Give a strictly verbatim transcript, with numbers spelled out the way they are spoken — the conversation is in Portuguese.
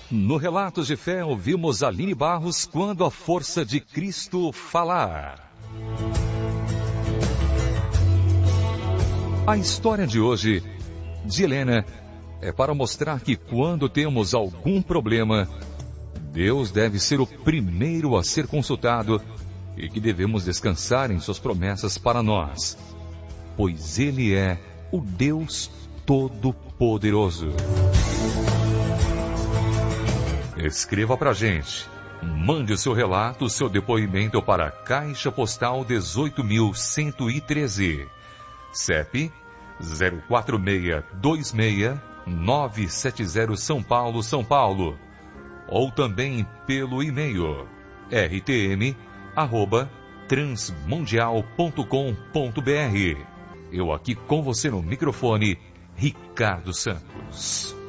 No Relatos de Fé, ouvimos Aline Barros, Quando a Força de Cristo Falar. A história de hoje, de Helena, é para mostrar que quando temos algum problema, Deus deve ser o primeiro a ser consultado e que devemos descansar em suas promessas para nós, pois Ele é o Deus Todo-Poderoso. Escreva pra gente. Mande o seu relato, o seu depoimento para a Caixa Postal dezoito mil cento e treze. C E P zero quatro seis dois seis nove sete zero São Paulo, São Paulo. Ou também pelo e-mail r t m arroba transmundial ponto com ponto b r. Eu aqui com você no microfone, Ricardo Santos.